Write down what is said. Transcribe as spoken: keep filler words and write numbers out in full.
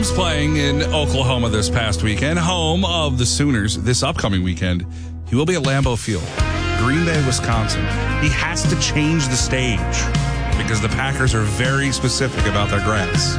Mahomes playing in Oklahoma this past weekend, home of the Sooners this upcoming weekend. He will be at Lambeau Field, Green Bay, Wisconsin. He has to change the stage because the Packers are very specific about their grass.